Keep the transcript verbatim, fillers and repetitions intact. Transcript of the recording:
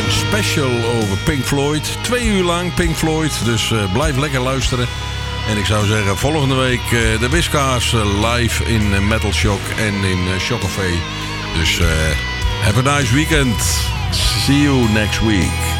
een special over Pink Floyd. Twee uur lang Pink Floyd, dus uh, blijf lekker luisteren. En ik zou zeggen, volgende week uh, de Whiska's uh, live in uh, Metal Shock en in uh, Shock Café. Dus uh, have a nice weekend. See you next week.